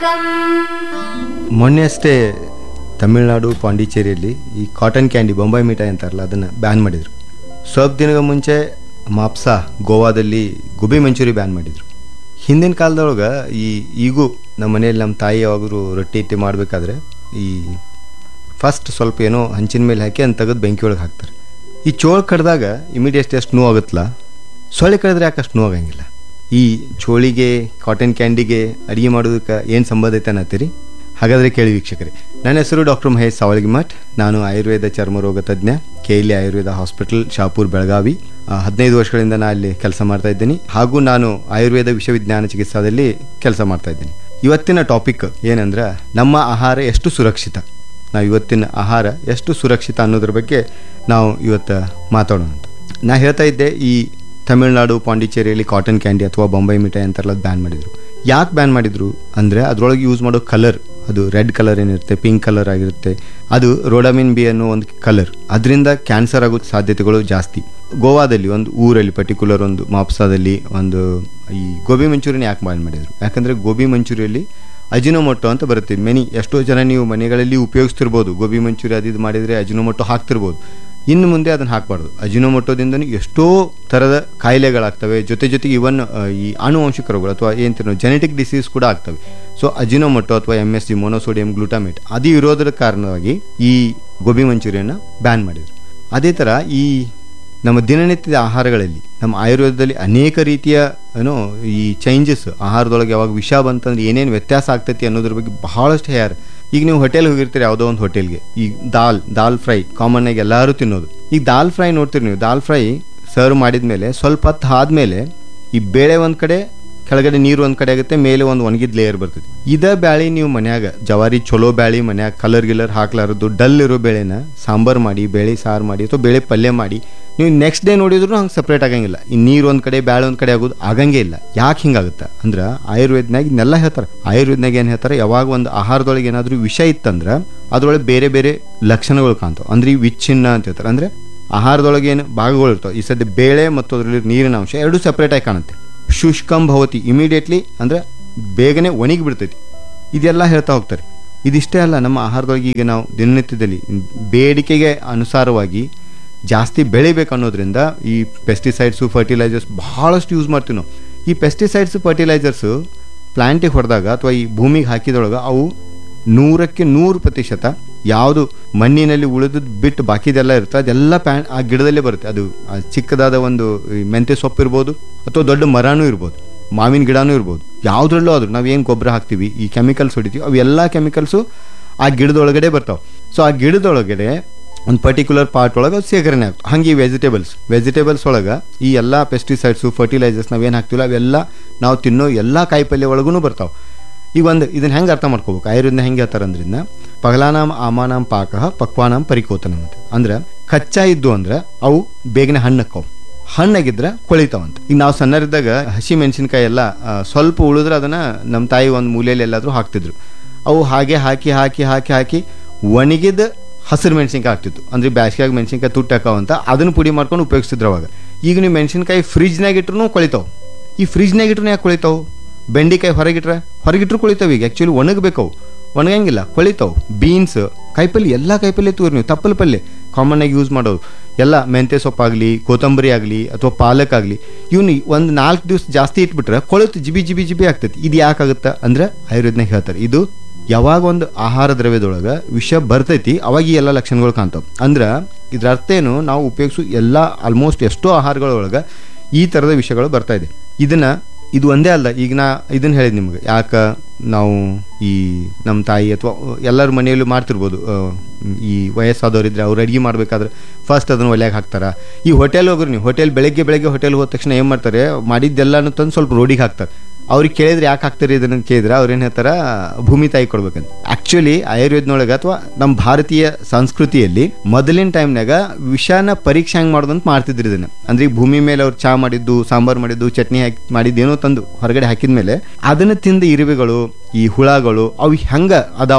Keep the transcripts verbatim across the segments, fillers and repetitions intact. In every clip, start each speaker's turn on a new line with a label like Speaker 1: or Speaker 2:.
Speaker 1: ಮೊನ್ನೆ ಅಷ್ಟೇ ತಮಿಳುನಾಡು ಪಾಂಡಿಚೇರಿಯಲ್ಲಿ ಈ ಕಾಟನ್ ಕ್ಯಾಂಡಿ ಬೊಂಬೈ ಮಿಠಾಯಿ ಅಂತಾರಲ್ಲ ಅದನ್ನು ಬ್ಯಾನ್ ಮಾಡಿದರು. ಸ್ವಲ್ಪ ದಿನದ ಮುಂಚೆ ಮಾಪ್ಸಾ ಗೋವಾದಲ್ಲಿ ಗೋಬಿ ಮಂಚೂರಿ ಬ್ಯಾನ್ ಮಾಡಿದರು. ಹಿಂದಿನ ಕಾಲದೊಳಗೆ ಈ ಈಗೂ ನಮ್ಮ ಮನೆಯಲ್ಲಿ ನಮ್ಮ ತಾಯಿ ಯಾವಾಗಲೂ ರೊಟ್ಟಿ ಇಟ್ಟಿ ಮಾಡಬೇಕಾದ್ರೆ ಈ ಫಸ್ಟ್ ಸ್ವಲ್ಪ ಏನೋ ಹಂಚಿನ ಮೇಲೆ ಹಾಕಿ ಅದನ್ನು ತೆಗೆದು ಬೆಂಕಿ ಒಳಗೆ ಹಾಕ್ತಾರೆ. ಈ ಚೋಳು ಕಡ್ದಾಗ ಇಮಿಡಿಯೇಟ್ ಎಷ್ಟು ನೋವು ಆಗುತ್ತಲ್ಲ, ಸೊಳ್ಳೆ ಕಡಿದ್ರೆ ಯಾಕೆ ಅಷ್ಟು ನೋವು ಆಗಂಗಿಲ್ಲ. ಈ ಚೋಳಿಗೆ ಕಾಟನ್ ಕ್ಯಾಂಡಿಗೆ ಅಡುಗೆ ಮಾಡೋದಕ್ಕೆ ಏನು ಸಂಬಂಧ ಐತೆ ಅನ್ನತ್ತೀರಿ? ಹಾಗಾದರೆ ಕೇಳಿ ವೀಕ್ಷಕರೇ, ನನ್ನ ಹೆಸರು ಡಾಕ್ಟರ್ ಮಹೇಶ್ ಸಾವಳಗಿಮಠ್. ನಾನು ಆಯುರ್ವೇದ ಚರ್ಮರೋಗ ತಜ್ಞ, K L E Ayurveda hospital, Shahpur, Belagavi. ಹದಿನೈದು ವರ್ಷಗಳಿಂದ ನಾನು ಅಲ್ಲಿ ಕೆಲಸ ಮಾಡ್ತಾ ಇದ್ದೀನಿ. ಹಾಗೂ ನಾನು ಆಯುರ್ವೇದ ವಿಶ್ವವಿಜ್ಞಾನ ಚಿಕಿತ್ಸಾದಲ್ಲಿ ಕೆಲಸ ಮಾಡ್ತಾ ಇದ್ದೀನಿ. ಇವತ್ತಿನ ಟಾಪಿಕ್ ಏನಂದ್ರೆ, ನಮ್ಮ ಆಹಾರ ಎಷ್ಟು ಸುರಕ್ಷಿತ, ನಾವು ಇವತ್ತಿನ ಆಹಾರ ಎಷ್ಟು ಸುರಕ್ಷಿತ ಅನ್ನೋದ್ರ ಬಗ್ಗೆ ನಾವು ಇವತ್ತು ಮಾತಾಡೋಣ ಅಂತ. ನಾ ಹೇಳ್ತಾ ಇದ್ದೆ, ಈ ತಮಿಳುನಾಡು ಪಾಂಡಿಚೇರಿಯಲ್ಲಿ ಕಾಟನ್ ಕ್ಯಾಂಡಿ ಅಥವಾ ಬೊಂಬೈ ಮಿಠಾಯಿ ಅಂತಾರಲ್ಲ ಅದು ಬ್ಯಾನ್ ಮಾಡಿದರು. ಯಾಕೆ ಬ್ಯಾನ್ ಮಾಡಿದರು ಅಂದರೆ, ಅದರೊಳಗೆ ಯೂಸ್ ಮಾಡೋ ಕಲರ್, ಅದು ರೆಡ್ ಕಲರ್ ಏನಿರುತ್ತೆ, ಪಿಂಕ್ ಕಲರ್ ಆಗಿರುತ್ತೆ, ಅದು ರೋಡಾಮಿನ್ ಬಿ ಅನ್ನೋ ಒಂದು ಕಲರ್, ಅದರಿಂದ ಕ್ಯಾನ್ಸರ್ ಆಗೋ ಸಾಧ್ಯತೆಗಳು ಜಾಸ್ತಿ. ಗೋವಾದಲ್ಲಿ ಒಂದು ಊರಲ್ಲಿ ಪರ್ಟಿಕ್ಯುಲರ್ ಒಂದು ಮಾಪ್ಸಾದಲ್ಲಿ ಒಂದು ಈ ಗೋಬಿ ಮಂಚೂರಿನ ಯಾಕೆ ಬ್ಯಾನ್ ಮಾಡಿದರು? ಯಾಕಂದರೆ ಗೋಬಿ ಮಂಚೂರಿಯಲ್ಲಿ ಅಜಿನೋಮೊಟೊ ಅಂತ ಬರುತ್ತೆ. ಮೆನಿ ಎಷ್ಟೋ ಜನ ನೀವು ಮನೆಗಳಲ್ಲಿ ಉಪಯೋಗಿಸ್ತಿರ್ಬೋದು. ಗೋಬಿ ಮಂಚೂರಿ ಅದು ಇದು ಮಾಡಿದರೆ ಅಜಿನೋಮೊಟೊ ಹಾಕ್ತಿರ್ಬೋದು. ಇನ್ನು ಮುಂದೆ ಅದನ್ನು ಹಾಕಬಾರ್ದು. ಅಜಿನೋಮೊಟೊದಿಂದನೂ ಎಷ್ಟೋ ಥರದ ಕಾಯಿಲೆಗಳಾಗ್ತವೆ. ಜೊತೆ ಜೊತೆಗೆ ಇವನ್ ಈ ಆನುವಂಶಿಕ ರೋಗಗಳು ಅಥವಾ ಏನು ಜೆನೆಟಿಕ್ ಡಿಸೀಸ್ ಕೂಡ ಆಗ್ತವೆ. ಸೊ ಅಜಿನೋಮೊಟೊ ಅಥವಾ ಎಮ್ ಎಸ್ ಜಿ, ಮೊನೋಸೋಡಿಯಂ ಗ್ಲೂಟಾಮೇಟ್, ಅದು ಇರೋದ್ರ ಕಾರಣವಾಗಿ ಈ ಗೋಬಿ ಮಂಚೂರಿಯನ್ನು ಬ್ಯಾನ್ ಮಾಡಿದರು. ಅದೇ ಥರ ಈ ನಮ್ಮ ದಿನನಿತ್ಯದ ಆಹಾರಗಳಲ್ಲಿ, ನಮ್ಮ ಆಯುರ್ವೇದದಲ್ಲಿ ಅನೇಕ ರೀತಿಯ ಏನೋ ಈ ಚೇಂಜಸ್, ಆಹಾರದೊಳಗೆ ಯಾವಾಗ ವಿಷ ಬಂತಂದ್ರೆ ಏನೇನು ವ್ಯತ್ಯಾಸ ಆಗ್ತೈತಿ ಅನ್ನೋದ್ರ ಬಗ್ಗೆ ಬಹಳಷ್ಟು ಹೇಯಾರ. ಈಗ ನೀವು ಹೋಟೆಲ್ ಹೋಗಿರ್ತೀರಿ, ಯಾವುದೋ ಒಂದು ಹೋಟೆಲ್ಗೆ, ಈಗ ದಾಲ್ ದಾಲ್ ಫ್ರೈ ಕಾಮನ್ ಆಗಿ ಎಲ್ಲರೂ ತಿನ್ನೋದು. ಈಗ ದಾಲ್ ಫ್ರೈ ನೋಡ್ತೀರಿ ನೀವು, ದಾಲ್ ಫ್ರೈ ಸರ್ವ್ ಮಾಡಿದ ಮೇಲೆ ಸ್ವಲ್ಪ ಹೊತ್ತು ಆದಮೇಲೆ ಈ ಬೇಳೆ ಒಂದು ಕಡೆ, ಕೆಳಗಡೆ ನೀರು ಒಂದು ಕಡೆ ಆಗುತ್ತೆ, ಮೇಲೆ ಒಂದು ಒಣಗಿದ ಲೇಯರ್ ಬರ್ತದೆ. ಇದೇ ಬ್ಯಾಳಿ ನೀವು ಮನ್ಯಾಗ ಜವಾರಿ ಚಲೋ ಬ್ಯಾಳಿ ಮನ್ಯಾಗ ಕಲರ್ ಗಿಲ್ಲರ್ ಹಾಕ್ಲಾರದು ಡಲ್ ಇರೋ ಬೇಳೆನ ಸಾಂಬಾರು ಮಾಡಿ, ಬೇಳೆ ಸಾರು ಮಾಡಿ ಅಥವಾ ಬೇಳೆ ಪಲ್ಯ ಮಾಡಿ ನೀವು ನೆಕ್ಸ್ಟ್ ಡೇ ನೋಡಿದ್ರು ಹಂಗೆ ಸಪ್ರೇಟ್ ಆಗಂಗಿಲ್ಲ. ಈ ನೀರು ಒಂದು ಕಡೆ ಬ್ಯಾಳೆ ಒಂದು ಕಡೆ ಆಗೋದು ಆಗಂಗೇ ಇಲ್ಲ. ಯಾಕೆ ಹಿಂಗಾಗುತ್ತೆ ಅಂದ್ರೆ, ಆಯುರ್ವೇದನಾಗ ಇದನ್ನೆಲ್ಲ ಹೇಳ್ತಾರೆ. ಆಯುರ್ವೇದನಾಗ ಏನು ಹೇಳ್ತಾರೆ, ಯಾವಾಗ ಒಂದು ಆಹಾರದೊಳಗೆ ಏನಾದರೂ ವಿಷ ಇತ್ತಂದ್ರೆ ಅದರೊಳಗೆ ಬೇರೆ ಬೇರೆ ಲಕ್ಷಣಗಳು ಕಾಣ್ತಾವೆ. ಅಂದ್ರೆ ಈ ವಿಚ್ಛಿನ್ನ ಅಂತ ಹೇಳ್ತಾರೆ. ಅಂದರೆ ಆಹಾರದೊಳಗೆ ಏನು ಭಾಗಗಳು ಇರ್ತಾವೆ, ಈ ಸದ್ಯ ಬೇಳೆ ಮತ್ತು ಅದರಲ್ಲಿ ನೀರಿನ ಅಂಶ ಎರಡೂ ಸಪ್ರೇಟಾಗಿ ಕಾಣುತ್ತೆ. ಶುಷ್ಕಂ ಭವತಿ, ಇಮಿಡಿಯೇಟ್ಲಿ ಅಂದರೆ ಬೇಗನೆ ಒಣಗಿ ಬಿಡ್ತೈತಿ. ಇದೆಲ್ಲ ಹೇಳ್ತಾ ಹೋಗ್ತಾರೆ. ಇದಿಷ್ಟೇ ಅಲ್ಲ, ನಮ್ಮ ಆಹಾರದೊಳಗೆ ಈಗ ನಾವು ದಿನನಿತ್ಯದಲ್ಲಿ ಬೇಡಿಕೆಗೆ ಅನುಸಾರವಾಗಿ ಜಾಸ್ತಿ ಬೆಳಿಬೇಕು ಅನ್ನೋದ್ರಿಂದ ಈ ಪೆಸ್ಟಿಸೈಡ್ಸು, ಫರ್ಟಿಲೈಸರ್ಸ್ ಬಹಳಷ್ಟು ಯೂಸ್ ಮಾಡ್ತೀವಿ ನಾವು. ಈ ಪೆಸ್ಟಿಸೈಡ್ಸು, ಫರ್ಟಿಲೈಸರ್ಸು ಪ್ಲ್ಯಾಂಟಿಗೆ ಹೊಡೆದಾಗ ಅಥವಾ ಈ ಭೂಮಿಗೆ ಹಾಕಿದೊಳಗೆ ಅವು ನೂರಕ್ಕೆ ನೂರು ಪ್ರತಿಶತ ಯಾವುದು ಮಣ್ಣಿನಲ್ಲಿ ಉಳಿದದ್ದು ಬಿಟ್ಟು ಬಾಕಿದೆಲ್ಲ ಇರುತ್ತೆ ಅದೆಲ್ಲ ಪ್ಯಾನ್ ಆ ಗಿಡದಲ್ಲೇ ಬರುತ್ತೆ. ಅದು ಚಿಕ್ಕದಾದ ಒಂದು ಮೆಂತ್ಯ ಸೊಪ್ಪು ಇರ್ಬೋದು ಅಥವಾ ದೊಡ್ಡ ಮರನೂ ಇರ್ಬೋದು, ಮಾವಿನ ಗಿಡನೂ ಇರ್ಬೋದು, ಯಾವುದ್ರಲ್ಲೂ ಆದರೂ ನಾವು ಏನು ಗೊಬ್ಬರ ಹಾಕ್ತೀವಿ, ಈ ಕೆಮಿಕಲ್ಸ್ ಹೊಡಿತೀವಿ, ಅವೆಲ್ಲ ಕೆಮಿಕಲ್ಸು ಆ ಗಿಡದೊಳಗಡೆ ಬರ್ತಾವೆ. ಸೊ ಆ ಗಿಡದೊಳಗಡೆ ಒಂದು ಪರ್ಟಿಕ್ಯುಲರ್ ಪಾರ್ಟ್ ಒಳಗೆ ಅದು ಸೇಖರಣೆ ಆಗ್ತದೆ. ಹಾಗೆ ಈ ವೆಜಿಟೇಬಲ್ಸ್ ವೆಜಿಟೇಬಲ್ಸ್ ಒಳಗೆ ಈ ಎಲ್ಲ ಪೆಸ್ಟಿಸೈಡ್ಸು, ಫರ್ಟಿಲೈಸರ್ಸ್ ನಾವೇನು ಹಾಕ್ತೀವಲ್ಲ ಅವೆಲ್ಲ ನಾವು ತಿನ್ನೋ ಎಲ್ಲ ಕಾಯಿಪಲ್ಯ ಒಳಗೂ ಬರ್ತಾವೆ. ಈಗ ಒಂದು ಇದನ್ನು ಹೆಂಗೆ ಅರ್ಥ ಮಾಡ್ಕೋಬೇಕು, ಆಯುರ್ವೇದನ ಹೆಂಗೆ ಹೇಳ್ತಾರೆ ಅಂದ್ರಿಂದ, ಪಗಲಾನಾಮ್ ಆಮಾನಾಮ್ ಪಾಕಃ ಪಕ್ವಾನಾಮ್ ಪರಿಕೋತನ ಅಂತ. ಅಂದ್ರೆ ಕಚ್ಚಾ ಇದ್ದು ಅಂದ್ರೆ ಅವು ಬೇಗನೆ ಹಣ್ಣಕ್ಕವು, ಹಣ್ಣಾಗಿದ್ರೆ ಕೊಳಿತಾವಂತ. ಈಗ ನಾವು ಸಣ್ಣರಿದ್ದಾಗ ಹಸಿ ಮೆಣಸಿನ್ಕಾಯಿ ಎಲ್ಲ ಸ್ವಲ್ಪ ಉಳಿದ್ರೆ ಅದನ್ನು ನಮ್ಮ ತಾಯಿ ಒಂದು ಮೂಲೆಯಲ್ಲಿ ಎಲ್ಲಾದರೂ ಹಾಕ್ತಿದ್ರು. ಅವು ಹಾಗೆ ಹಾಕಿ ಹಾಕಿ ಹಾಕಿ ಹಾಕಿ ಒಣಗಿದ ಹಸಿರು ಮೆಣಸಿನ್ಕಾಯಿ ಆಗ್ತಿತ್ತು. ಅಂದ್ರೆ ಬ್ಯಾಸಿಗೆಯಾಗಿ ಮೆಣಸಿನ್ಕಾಯಿ ತುಟ್ಟಿ ಹಾಕವಂತ ಅದನ್ನು ಪುಡಿ ಮಾಡ್ಕೊಂಡು ಉಪಯೋಗಿಸ್ತಿದ್ರು ಅವಾಗ. ಈಗ ನೀವು ಮೆಣಸಿನ್ಕಾಯಿ ಫ್ರಿಜ್ನಾಗ ಇಟ್ರು ಕೊಳಿತಾವೆ. ಈ ಫ್ರಿಜ್ನಾಗ ಇಟ್ರು ಯಾಕೆ ಕೊಳಿತಾವೆ? ಬೆಂಡಿಕಾಯಿ ಹೊರಗಿಟ್ರೆ ಹೊರಗಿಟ್ರು ಕೊಳಿತಾವೆ. ಈಗ ಆ್ಯಕ್ಚುಲಿ ಒಣಗಬೇಕವು, ಒಣಗಂಗಿಲ್ಲ, ಕೊಳಿತಾವೆ. ಬೀನ್ಸ್, ಕಾಯಿಪಲ್ಯ, ಎಲ್ಲ ಕಾಯಿಪಲ್ಯ ತೂರಿ ನೀವು ತಪ್ಪಲು ಪಲ್ಯ ಕಾಮನ್ ಆಗಿ ಯೂಸ್ ಮಾಡೋದು ಎಲ್ಲ ಮೆಂತ್ಯ ಸೊಪ್ಪಾಗಲಿ, ಕೊತ್ತಂಬರಿ ಆಗಲಿ ಅಥವಾ ಪಾಲಕ್ ಆಗಲಿ, ಇವನು ಒಂದು ನಾಲ್ಕು ದಿವಸ ಜಾಸ್ತಿ ಇಟ್ಬಿಟ್ರೆ ಕೊಳೆತು ಜಿಬಿ ಜಿಬಿ ಜಿಬಿ ಆಗ್ತೈತಿ. ಇದು ಯಾಕಾಗುತ್ತೆ ಅಂದರೆ ಆಯುರ್ವೇದನಾಗ ಹೇಳ್ತಾರೆ, ಇದು ಯಾವಾಗ ಒಂದು ಆಹಾರ ದ್ರವ್ಯದೊಳಗೆ ವಿಷ ಬರ್ತೈತಿ ಅವಾಗ ಈ ಎಲ್ಲ ಲಕ್ಷಣಗಳು ಕಾಣ್ತಾವೆ. ಅಂದ್ರೆ ಇದ್ರ ಅರ್ಥ ಏನು, ನಾವು ಉಪಯೋಗಿಸೋ ಎಲ್ಲ ಆಲ್ಮೋಸ್ಟ್ ಎಷ್ಟೋ ಆಹಾರಗಳೊಳಗೆ ಈ ಥರದ ವಿಷಯಗಳು ಬರ್ತಾ ಇದೆ. ಇದನ್ನು ಇದು ಒಂದೇ ಅಲ್ಲ, ಈಗ ನಾ ಇದನ್ನು ಹೇಳಿದ್ ನಿಮ್ಗೆ, ಯಾಕೆ ನಾವು ಈ ನಮ್ಮ ತಾಯಿ ಅಥವಾ ಎಲ್ಲರ ಮನೆಯಲ್ಲೂ ಮಾಡ್ತಿರ್ಬೋದು, ಈ ವಯಸ್ಸಾದವರಿದ್ರೆ ಅವ್ರು ಅಡುಗೆ ಮಾಡಬೇಕಾದ್ರೆ ಫಸ್ಟ್ ಅದನ್ನು ಒಲೆಯಾಗ ಹಾಕ್ತಾರೆ. ಈ ಹೋಟೆಲ್ ಹೋಗ್ರಿ ನೀವು, ಹೋಟೆಲ್ ಬೆಳಗ್ಗೆ ಬೆಳಗ್ಗೆ ಹೋಟೆಲ್ ಹೋದ ತಕ್ಷಣ ಏನು ಮಾಡ್ತಾರೆ, ಮಾಡಿದ್ದೆಲ್ಲನೂ ತಂದು ಸ್ವಲ್ಪ ರೋಡಿಗೆ ಹಾಕ್ತಾರೆ. ಅವ್ರಿಗೆ ಕೇಳಿದ್ರೆ ಯಾಕೆ ಹಾಕ್ತಾರೆ ಇದನ್ನು ಕೇಳಿದ್ರೆ ಅವ್ರು ಏನು ಹೇಳ್ತಾರೆ, ಭೂಮಿ ತಾಯಿ ಕೊಡ್ಬೇಕಂತ. ಆ್ಯಕ್ಚುಲಿ ಆಯುರ್ವೇದನೊಳಗೆ ಅಥವಾ ನಮ್ಮ ಭಾರತೀಯ ಸಂಸ್ಕೃತಿಯಲ್ಲಿ ಮೊದಲಿನ ಟೈಮ್ನಾಗ ವಿಷಾನ ಪರೀಕ್ಷೆ ಹೆಂಗೆ ಮಾಡೋದಂತ ಮಾಡ್ತಿದ್ರು ಇದನ್ನು. ಅಂದ್ರೆ ಈ ಭೂಮಿ ಮೇಲೆ ಅವ್ರು ಚಾ ಮಾಡಿದ್ದು, ಸಾಂಬಾರು ಮಾಡಿದ್ದು, ಚಟ್ನಿ ಹಾಕಿ ಮಾಡಿದ್ದೇನೋ ತಂದು ಹೊರಗಡೆ ಹಾಕಿದ ಮೇಲೆ ಅದನ್ನು ತಿಂದ ಇರುವೆಗಳು, ಈ ಹುಳಗಳು ಅವು ಹೆಂಗೆ ಅದಾವು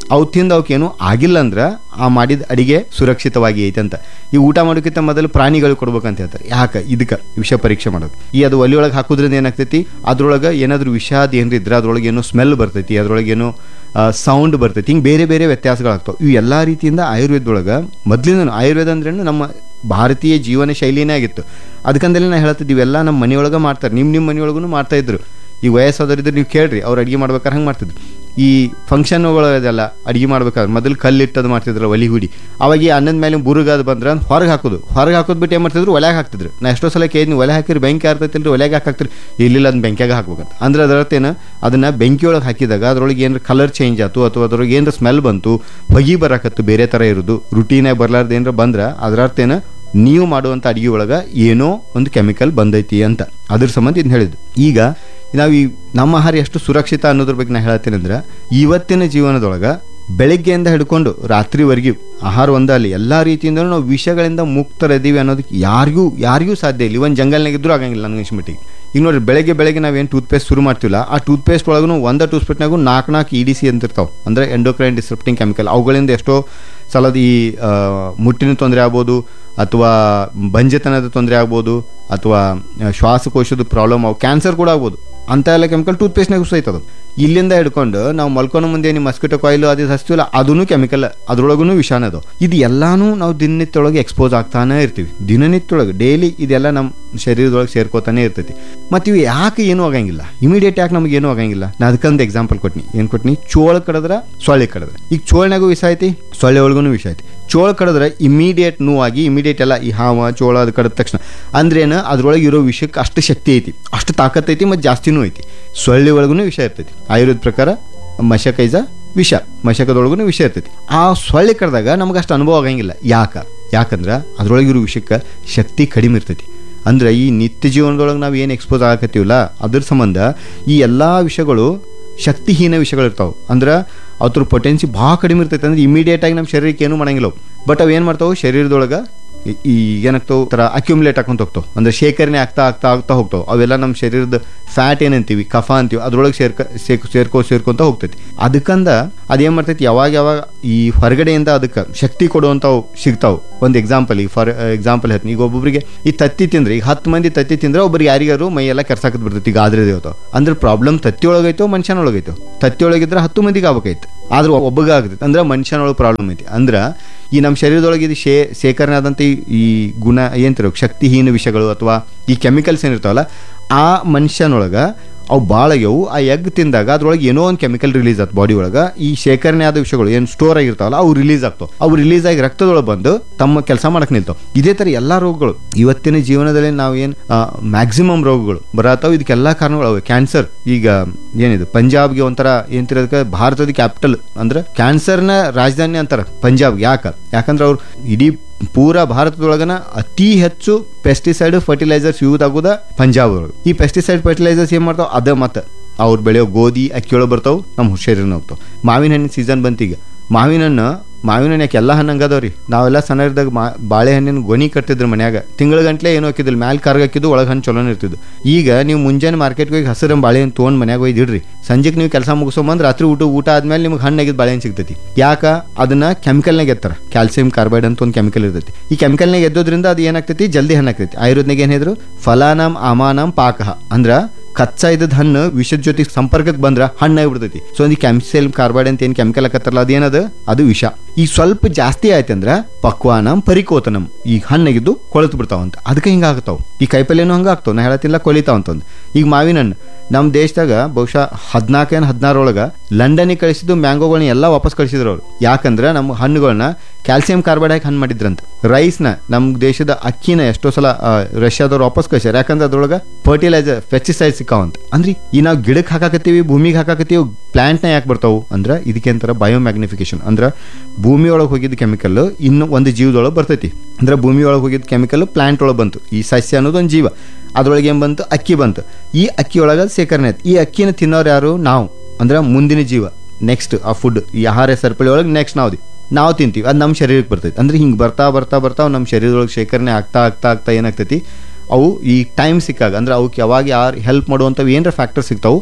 Speaker 1: ಅವು ತಿಂದು ಅವಕ್ಕೇನು ಆಗಿಲ್ಲ ಅಂದ್ರೆ ಆ ಮಾಡಿದ ಅಡಿಗೆ ಸುರಕ್ಷಿತವಾಗಿ ಐತೆ ಅಂತ. ಈ ಊಟ ಮಾಡೋಕ್ಕಿಂತ ಮೊದಲು ಪ್ರಾಣಿಗಳು ಕೊಡ್ಬೇಕಂತ ಹೇಳ್ತಾರೆ. ಯಾಕೆ ಇದಕ್ಕೆ ವಿಷ ಪರೀಕ್ಷೆ ಮಾಡೋದು. ಈ ಅದು ಒಲಿ ಒಳಗೆ ಹಾಕೋದ್ರಿಂದ ಏನಾಗ್ತೈತಿ, ಅದ್ರೊಳಗೆ ಏನಾದರೂ ವಿಷ ಅದು ಏನಾರು ಇದ್ರೆ ಅದ್ರೊಳಗೆ ಏನೋ ಸ್ಮೆಲ್ ಬರ್ತೈತಿ, ಅದ್ರೊಳಗೆ ಏನೋ ಸೌಂಡ್ ಬರ್ತೈತಿ, ಹಿಂಗೆ ಬೇರೆ ಬೇರೆ ವ್ಯತ್ಯಾಸಗಳಾಗ್ತಾವೆ. ಇವು ಎಲ್ಲ ರೀತಿಯಿಂದ ಆಯುರ್ವೇದದೊಳಗೆ ಮೊದಲಿಂದ ಆಯುರ್ವೇದ ಅಂದ್ರೇನು ನಮ್ಮ ಭಾರತೀಯ ಜೀವನ ಶೈಲಿನೇ ಆಗಿತ್ತು. ಅದಕ್ಕಂದಲ್ಲಿ ನಾನು ಹೇಳ್ತಿದ್ದೆ ಇವೆಲ್ಲ ನಮ್ಮ ಮನೆಯೊಳಗೆ ಮಾಡ್ತಾರೆ, ನಿಮ್ಮ ನಿಮ್ಮ ಮನೆಯೊಳಗೂ ಮಾಡ್ತಾಯಿದ್ರು. ಈ ವಯಸ್ಸಾದವ್ರಿದ್ರೆ ನೀವು ಕೇಳ್ರಿ, ಅವ್ರು ಅಡುಗೆ ಮಾಡ್ಬೇಕಾದ್ರೆ ಹಂಗೆ ಮಾಡ್ತಿದ್ರು. ಈ ಫಂಕ್ಷನ್ಗಳು ಇದೆಲ್ಲ ಅಡುಗೆ ಮಾಡ್ಬೇಕಾದ್ರೆ ಮೊದಲು ಕಲ್ಲಿಟ್ಟದು ಮಾಡ್ತಿದ್ರು ಒಲಿ ಹುಡಿ. ಅವಾಗ ಈ ಅನ್ನದ ಮೇಲೆ ಬುರುಗಾದ ಬಂದ್ರೆ ಹೊರಗೆ ಹಾಕೋದು, ಹೊರಗೆ ಹಾಕೋದು ಬಿಟ್ಟು ಏನು ಮಾಡ್ತಿದ್ರು, ಒಲೆಗೆ ಹಾಕ್ತಿದ್ರು. ನಾ ಎಷ್ಟೋ ಸಲ ಕೇಳಿದ್ನಿ, ಒಲೆ ಹಾಕಿರಿ ಬೆಂಕಿ ಆರ್ತೈತಿಲ್ರಿ, ಒಲೆಗೆ ಹಾಕಿ ಹಾಕ್ತಿರಿ, ಇಲ್ಲಿಲ್ಲ ಅದನ್ನ ಬೆಂಕಿಯಾಗ ಹಾಕ್ಬೇಕಂತ. ಅಂದ್ರೆ ಅದರ ಅರ್ಥ ಏನು, ಅದನ್ನು ಬೆಂಕಿಯೊಳಗೆ ಹಾಕಿದಾಗ ಅದ್ರೊಳಗೆ ಏನಾರು ಕಲರ್ ಚೇಂಜ್ ಆಯ್ತು ಅಥವಾ ಅದ್ರೊಳಗೆ ಏನಾರು ಸ್ಮೆಲ್ ಬಂತು, ಹೊಗೆ ಬರಕತ್ತು ಬೇರೆ ಥರ ಇರೋದು, ರುಟೀನಾಗಿ ಬರಲಾರ್ದು ಏನಾರ ಬಂದ್ರೆ ಅದರ ಅರ್ಥ ಏನು, ನೀವು ಮಾಡುವಂಥ ಅಡುಗೆ ಒಳಗೆ ಏನೋ ಒಂದು ಕೆಮಿಕಲ್ ಬಂದೈತಿ ಅಂತ. ಅದ್ರ ಸಂಬಂಧ ಇದನ್ನ ಹೇಳಿದ್ದು. ಈಗ ನಾವು ಈ ನಮ್ಮ ಆಹಾರ ಎಷ್ಟು ಸುರಕ್ಷಿತ ಅನ್ನೋದ್ರ ಬಗ್ಗೆ ನಾನು ಹೇಳ್ತೀನಿ ಅಂದ್ರೆ, ಇವತ್ತಿನ ಜೀವನದೊಳಗೆ ಬೆಳಗ್ಗೆಯಿಂದ ಹಿಡ್ಕೊಂಡು ರಾತ್ರಿವರೆಗೂ ಆಹಾರ ಒಂದಲ್ಲಿ ಎಲ್ಲ ರೀತಿಯಿಂದ ನಾವು ವಿಷಗಳಿಂದ ಮುಕ್ತರಿದ್ದೀವಿ ಅನ್ನೋದಕ್ಕೆ ಯಾರಿಗೂ ಯಾರಿಗೂ ಸಾಧ್ಯ ಇಲ್ಲ. ಇವನ್ ಜಂಗಲ್ನಾಗಿದ್ದರೂ ಆಗಂಗಿಲ್ಲ ನನಗೆ ಅನ್ಸ್ಮಟ್ಟಿಗೆ. ಈಗ ನೋಡಿ, ಬೆಳಗ್ಗೆ ಬೆಳಗ್ಗೆ ನಾವೇನು ಟೂತ್ಪೇಸ್ಟ್ ಶುರು ಮಾಡ್ತೀವಲ್ಲ, ಆ ಟೂತ್ಪೇಸ್ಟ್ ಒಳಗೂ ಒಂದೇ ಟೂತ್ಪೇಸ್ಟ್ನಾಗೂ ನಾಲ್ಕು ನಾಲ್ಕು ಇ ಡಿ ಸಿ ಅಂತಿರ್ತಾವೆ, ಅಂದರೆ ಎಂಡೋಕ್ರೈನ್ ಡಿಸ್ರಪ್ಟಿಂಗ್ ಕೆಮಿಕಲ್. ಅವುಗಳಿಂದ ಎಷ್ಟೋ ಸಲದ ಈ ಮುಟ್ಟಿನ ತೊಂದರೆ ಆಗ್ಬೋದು, ಅಥವಾ ಬಂಜೆತನದ ತೊಂದರೆ ಆಗ್ಬೋದು, ಅಥವಾ ಶ್ವಾಸಕೋಶದ ಪ್ರಾಬ್ಲಮ್ ಆಗ ಕ್ಯಾನ್ಸರ್ ಕೂಡ ಆಗ್ಬೋದು. ಅಂಥ ಎಲ್ಲ ಕೆಮಿಕಲ್ ಟೂತ್ಪೇಸ್ಟ್ನಾಗ ಸಹಿತದ. ಇಲ್ಲಿಂದ ಹಿಡ್ಕೊಂಡು ನಾವು ಮಲ್ಕೊಳೋ ಮುಂದೆ ನೀವು ಮಸ್ಕಿಟೋ ಕಾಯಿಲು ಅದು ಹಚ್ತೀವಲ್ಲ, ಅದೂ ಕೆಮಿಕಲ್, ಅದ್ರೊಳಗೂ ವಿಷಾನ ಅದು. ಇದು ಎಲ್ಲಾನು ನಾವು ದಿನನಿತ್ಯೊಳಗೆ ಎಕ್ಸ್ಪೋಸ್ ಆಗ್ತಾನೆ ಇರ್ತೀವಿ. ದಿನನಿತ್ಯೊಳಗೆ ಡೈಲಿ ಇದೆಲ್ಲ ನಮ್ಮ ಶರೀರದೊಳಗೆ ಸೇರ್ಕೋತಾನೆ ಇರ್ತೈತಿ. ಮತ್ತು ಇವು ಯಾಕೆ ಏನೂ ಆಗಂಗಿಲ್ಲ, ಇಮಿಡಿಯೇಟ್ ಯಾಕೆ ನಮಗೆ ಏನೂ ಆಗಂಗಿಲ್ಲ? ನಾ ಅದಕ್ಕೊಂದು ಎಕ್ಸಾಂಪಲ್ ಕೊಟ್ನಿ. ಏನು ಕೊಟ್ನಿ? ಚೋಳ ಕಡಿದ್ರೆ ಸೊಳ್ಳೆ ಕಡಿದ್ರೆ. ಈಗ ಚೋಳನಾಗೂ ವಿಷ ಐತಿ, ಸೊಳ್ಳೆ ಒಳಗೂ ವಿಷ ಐತಿ. ಚೋಳ ಕಡಿದ್ರೆ ಇಮಿಡಿಯೇಟ್ ನೋವಾಗಿ, ಇಮಿಡಿಯೇಟ್ ಎಲ್ಲ ಈ ಹಾವ ಚೋಳ ಅದು ಕಡಿದ ತಕ್ಷಣ ಅಂದ್ರೇನು, ಅದ್ರೊಳಗೆ ಇರೋ ವಿಷಯಕ್ಕೆ ಅಷ್ಟು ಶಕ್ತಿ ಐತಿ, ಅಷ್ಟು ತಾಕತ್ ಐತಿ, ಮತ್ತು ಜಾಸ್ತಿನೂ ಐತಿ. ಸೊಳ್ಳೆ ಒಳಗೂ ವಿಷ ಇರ್ತೈತಿ. ಆಯುರ್ವೇದ ಪ್ರಕಾರ ಮಶಕ ಇಸ ವಿಷ, ಮಶಕದೊಳಗೂ ವಿಷ ಇರ್ತೈತಿ. ಆ ಸೊಳ್ಳೆ ಕಡ್ದಾಗ ನಮ್ಗೆ ಅಷ್ಟು ಅನುಭವ ಆಗಂಗಿಲ್ಲ. ಯಾಕೆ? ಯಾಕಂದ್ರೆ ಅದ್ರೊಳಗಿರೋ ವಿಷಯಕ್ಕೆ ಶಕ್ತಿ ಕಡಿಮೆ ಇರ್ತೈತಿ. ಅಂದ್ರೆ ಈ ನಿತ್ಯ ಜೀವನದೊಳಗೆ ನಾವು ಏನು ಎಕ್ಸ್ಪೋಸ್ ಆಗಕತ್ತೀವಲ್ಲ, ಅದ್ರ ಸಂಬಂಧ ಈ ಎಲ್ಲ ವಿಷಯಗಳು ಶಕ್ತಿಹೀನ ವಿಷಯಗಳು ಇರ್ತಾವೆ. ಅಂದ್ರೆ ಅದ್ರ ಪೊಟೆನ್ಸಿ ಭಾಳ ಕಡಿಮೆ ಇರ್ತೈತೆ. ಅಂದ್ರೆ ಇಮಿಡಿಯೇಟಾಗಿ ನಮ್ಮ ಶರೀರಕ್ಕೆ ಏನೂ ಮಾಡಂಗಿಲ್ಲ. ಬಟ್ ಅವು ಏನು ಮಾಡ್ತಾವೆ, ಶರೀರದೊಳಗೆ ಈ ಏನಾಗ್ತಾವೆ ಥರ ಅಕ್ಯುಮುಲೇಟ್ ಹಾಕೊಂತ ಹೋಗ್ತಾವೆ, ಅಂದರೆ ಶೇಖರಣೆ ಆಗ್ತಾ ಆಗ್ತಾ ಆಗ್ತಾ ಹೋಗ್ತಾವೆ. ಅವೆಲ್ಲ ನಮ್ಮ ಶರೀರದ ಫ್ಯಾಟ್ ಏನಂತೀವಿ, ಕಫ ಅಂತೀವಿ, ಅದ್ರೊಳಗೆ ಸೇರ್ಕ ಸೇರ್ಕೊ ಸೇರ್ಕೊ ಸೇರ್ಕೊಂತ ಹೋಗ್ತೈತಿ. ಅದಕ್ಕಂದ ಅದೇನು ಮಾಡ್ತೈತಿ, ಯಾವಾಗ ಯಾವಾಗ ಈ ಹೊರಗಡೆಯಿಂದ ಅದಕ್ಕೆ ಶಕ್ತಿ ಕೊಡುವಂಥವು ಸಿಗ್ತಾವೆ. ಒಂದು ಎಕ್ಸಾಂಪಲ್, ಈಗ ಫಾರ್ ಎಕ್ಸಾಂಪಲ್ ಹೇಳ್ತೀನಿ. ಈಗ ಒಬ್ಬೊಬ್ಬರಿಗೆ ಈ ತತ್ತಿ ತಿಂದ್ರೆ, ಈಗ ಹತ್ತು ಮಂದಿ ತತ್ತಿ ತಿಂದ್ರೆ ಒಬ್ಬರಿಗೆ ಯಾರಿಗಾರು ಮೈ ಎಲ್ಲ ಕೆರ್ಸಾಕತ್ ಬಿಡ್ತೈತಿ. ಈಗ ಆದ್ರೆ ದೇವತಾವ ಅಂದ್ರೆ ಪ್ರಾಬ್ಲಮ್ ತತ್ತಿ ಒಳಗೈತೋ ಮನುಷ್ಯನೊಳಗೈತೋ. ತತ್ತಿ ಒಳಗಿದ್ರೆ ಹತ್ತು ಮಂದಿಗೆ ಆಗ್ಬೇಕೈತೆ, ಆದ್ರೆ ಒಬ್ಬಗೆ ಆಗ್ತೈತೆ. ಅಂದ್ರೆ ಮನುಷ್ಯನೊಳಗೆ ಪ್ರಾಬ್ಲಮ್ ಐತಿ. ಅಂದ್ರೆ ಈ ನಮ್ಮ ಶರೀರದೊಳಗೆ ಇದು ಶೇ ಶೇಖರಣೆ ಆದಂಥ ಈ ಗುಣ ಏನಂತಿರೋ ಶಕ್ತಿಹೀನ ವಿಷಯಗಳು ಅಥವಾ ಈ ಕೆಮಿಕಲ್ಸ್ ಏನಿರ್ತಾವಲ್ಲ, ಆ ಮನುಷ್ಯನೊಳಗೆ ಅವು ಭಾಳಗ್ಯವು. ಆ ಎಗ್ ತಿಂದಾಗ ಅದ್ರೊಳಗೆ ಏನೋ ಒಂದು ಕೆಮಿಕಲ್ ರಿಲೀಸ್ ಆಯ್ತು ಬಾಡಿ ಒಳಗೆ. ಈ ಶೇಖರಣೆ ಆದ ವಿಷಯಗಳು ಏನು ಸ್ಟೋರ್ ಆಗಿರ್ತಾವಲ್ಲ, ಅವು ರಿಲೀಸ್ ಆಗ್ತಾವೆ. ಅವು ರಿಲೀಸ್ ಆಗಿ ರಕ್ತದೊಳಗೆ ಬಂದು ತಮ್ಮ ಕೆಲಸ ಮಾಡಕ್ಕೆ ನಿಲ್ತಾವೆ. ಇದೇ ಥರ ಎಲ್ಲ ರೋಗಗಳು ಇವತ್ತಿನ ಜೀವನದಲ್ಲಿ ನಾವು ಏನು ಮ್ಯಾಕ್ಸಿಮಮ್ ರೋಗಗಳು ಬರತ್ತಾವೆ. ಇದಕ್ಕೆಲ್ಲ ಕಾರಣಗಳು ಅವೆ. ಕ್ಯಾನ್ಸರ್, ಈಗ ಏನಿದು ಪಂಜಾಬ್ಗೆ ಒಂಥರ ಏನಂತಿರೋದಕ್ಕೆ ಭಾರತದ ಕ್ಯಾಪಿಟಲ್ ಅಂದ್ರೆ ಕ್ಯಾನ್ಸರ್ನ ರಾಜಧಾನಿ ಅಂತಾರೆ ಪಂಜಾಬ್. ಯಾಕೆ? ಯಾಕಂದ್ರೆ ಅವ್ರು ಇಡೀ ಪೂರಾ ಭಾರತದೊಳಗನ ಅತಿ ಹೆಚ್ಚು ಪೆಸ್ಟಿಸೈಡ್ ಫರ್ಟಿಲೈಸರ್ಸ್ ಯೂಸ್ ಆಗೋದ ಪಂಜಾಬ್ ಒಳಗೆ. ಈ ಪೆಸ್ಟಿಸೈಡ್ ಫರ್ಟಿಲೈಸರ್ಸ್ ಏನು ಮಾಡ್ತಾವೆ, ಅದ ಮತ್ತೆ ಅವ್ರು ಬೆಳೆಯೋ ಗೋಧಿ ಅಕ್ಕಿಯೊಳಗೆ ಬರ್ತಾವೆ, ನಮ್ಮ ಶರೀರನ ಹೋಗ್ತಾವೆ. ಮಾವಿನ ಹಣ್ಣಿನ ಸೀಸನ್ ಬಂತೀಗ. ಮಾವಿನ ಹಣ್ಣು ಮಾವಿನ ಹಣ್ಣು ಯಾಕೆ ಎಲ್ಲ ಹಣ್ಣು ಹಂಗದವ್ರಿ. ನಾವೆಲ್ಲ ಸಣ್ಣ ಇದ್ದಾಗ ಮಾ ಬಾಳೆಹಣ್ಣಿನ ಗೊನಿ ಕಟ್ಟಿದ್ರು ಮನ್ಯಾಗ. ತಿಂಗಳ ಗಂಟ್ಲೆ ಏನೋ ಹಾಕಿದ್ದಿಲ್ಲ, ಮ್ಯಾಲೆ ಕಾರ್ಗ ಹಾಕಿದ್ದು ಒಳಗೆ ಹಣ್ಣು ಚಲೋನ ಇರ್ತಿದ್ದು. ಈಗ ನೀವು ಮುಂಜಾನೆ ಮಾರ್ಕೆಟ್ಗೆ ಹೋಗಿ ಹಸಿರು ಬಾಳೆಹಣ್ಣು ತೊಗೊಂಡು ಮನ್ಯಾಗ ಒಯ್ದು ಇಡ್ರಿ. ಸಂಜೆಗೆ ನೀವು ಕೆಲಸ ಮುಗಿಸೋಬಂದು ರಾತ್ರಿ ಊಟ ಊಟ ಆದ್ಮೇಲೆ ನಿಮ್ಗೆ ಹಣ್ಣಾಗಿದ್ದು ಬಾಳೆಹಣ್ಣು ಸಿಗ್ತೈತಿ. ಯಾಕೆ? ಅದನ್ನ ಕೆಮಿಕಲ್ನಾಗ ಎತ್ತಾರೆ. ಕ್ಯಾಲ್ಸಿಯಂ ಕಾರ್ಬೈಡ್ ಅಂತ ಒಂದು ಕೆಮಿಕಲ್ ಇರ್ತೈತಿ. ಈ ಕೆಮಿಕಲ್ನಾಗ ಎದ್ದೋದ್ರಿಂದ ಅದು ಏನಾಗ್ತೈತಿ, ಜಲ್ದಿ ಹಣ್ಣು ಆಗ್ತೈತಿ. ಆಯುರ್ವೇದನಾಗ ಏನು ಹೇಳಿದ್ರು, ಫಲಾನಾಮ್ ಅಮಾನಾಮ್ ಪಾಕಃ. ಅಂದ್ರೆ ಕಚ್ಚಾ ಇದ್ದದ ಹಣ್ಣು ವಿಷದ ಜೊತೆ ಸಂಪರ್ಕಕ್ಕೆ ಬಂದ್ರೆ ಹಣ್ಣಾಗಿ ಬಿಡ್ತೈತಿ. ಸೊ ಈ ಕ್ಯಾಲ್ಸಿಯಂ ಕಾರ್ಬೈಡ್ ಅಂತ ಏನು ಕೆಮಿಕಲ್ ಹಾಕತ್ತಾರಲ್ಲ, ಅದೇನದು, ಅದು ವಿಷ. ಈಗ ಸ್ವಲ್ಪ ಜಾಸ್ತಿ ಆಯ್ತಂದ್ರೆ ಪಕ್ವಾನಂ ಪರಿಕೋತನಂ, ಈ ಹಣ್ಣಾಗಿದ್ದು ಕೊಳತು ಬಿಡ್ತಾವಂತ. ಅದಕ್ಕೆ ಹಿಂಗಾಗ್ತಾವ. ಈ ಕೈಪಲ್ಯನೂ ಹಂಗೆ ಆಗ್ತಾವ. ನಾ ಹೇಳತ್ತಿಲ್ಲ ಕೊಳಿತಾವಂತಂದು. ಈಗ ಮಾವಿನ ಹಣ್ಣು ನಮ್ಮ ದೇಶದಾಗ ಬಹುಶಃ ಹದಿನಾಲ್ಕೇನು ಹದಿನಾರೊಳಗೆ ಲಂಡನಿಗೆ ಕಳಿಸಿದ್ದು ಮ್ಯಾಂಗೋಗಳನ್ನ ಎಲ್ಲ ವಾಪಸ್ ಕಳಿಸಿದ್ರು ಅವರು. ಯಾಕಂದ್ರೆ ನಮ್ಮ ಹಣ್ಣುಗಳನ್ನ ಕ್ಯಾಲ್ಸಿಯಂ ಕಾರ್ಬೈಡ್ ಹಾಕಿ ಹಣ್ಣು ಮಾಡಿದ್ರಂತ. ರೈಸ್ನ ನಮ್ಮ ದೇಶದ ಅಕ್ಕಿನ ಎಷ್ಟೋ ಸಲ ರಷ್ಯಾದವ್ರು ವಾಪಸ್ ಕಳಿಸ್ಯಾರ. ಯಾಕಂದ್ರೆ ಅದ್ರೊಳಗೆ ಫರ್ಟಿಲೈಸರ್ ಪೆಸ್ಟಿಸೈಡ್ ಸಿಕ್ಕಾವಂತ. ಅಂದ್ರೆ ಈ ನಾವು ಗಿಡಕ್ಕೆ ಹಾಕಾಕತ್ತೀವಿ, ಭೂಮಿಗೆ ಹಾಕಾಕತ್ತೀವಿ, ಪ್ಲಾಂಟ್ನ ಯಾಕೆ ಬರ್ತಾವು ಅಂದ್ರೆ ಇದಕ್ಕೆ ಅಂತಾರ ಬಯೋಮ್ಯಾಗ್ನಿಫಿಕೇಶನ್. ಅಂದ್ರೆ ಭೂಮಿಯೊಳಗೆ ಹೋಗಿದ್ದ ಕೆಮಿಕಲ್ ಇನ್ನು ಒಂದು ಜೀವದೊಳಗೆ ಬರ್ತೈತಿ. ಅಂದ್ರೆ ಭೂಮಿಯೊಳಗೆ ಹೋಗಿದ್ದ ಕೆಮಿಕಲ್ ಪ್ಲಾಂಟ್ ಒಳಗೆ ಬಂತು. ಈ ಸಸ್ಯ ಅನ್ನೋದು ಒಂದು ಜೀವ. ಅದ್ರೊಳಗೆ ಏನು ಬಂತು, ಅಕ್ಕಿ ಬಂತು. ಈ ಅಕ್ಕಿ ಒಳಗೆ ಸೇಖರಣೆ ಆಯ್ತು. ಈ ಅಕ್ಕಿನ ತಿನ್ನೋರು ಯಾರು? ನಾವು. ಅಂದ್ರೆ ಮುಂದಿನ ಜೀವ, ನೆಕ್ಸ್ಟ್ ಆ ಫುಡ್, ಈ ಆಹಾರ ಸರಪಳಿ ಒಳಗೆ ನೆಕ್ಸ್ಟ್ ನಾವು ನಾವು ತಿಂತೀವಿ. ಅದು ನಮ್ಮ ಶರೀರಕ್ಕೆ ಬರ್ತೈತಿ. ಅಂದ್ರೆ ಹಿಂಗೆ ಬರ್ತಾ ಬರ್ತಾ ಬರ್ತಾ ನಮ್ಮ ಶರೀರದೊಳಗೆ ಶೇಖರಣೆ ಆಗ್ತಾ ಆಗ್ತಾ ಆಗ್ತಾ ಏನಾಗ್ತೈತಿ, ಅವು ಈ ಟೈಮ್ ಸಿಕ್ಕಾಗ ಅಂದ್ರೆ ಅವಕ್ಕೆ ಯಾವಾಗ ಯಾರು ಹೆಲ್ಪ್ ಮಾಡುವಂಥವು ಏನರ ಫ್ಯಾಕ್ಟರ್ ಸಿಗ್ತಾವೆ,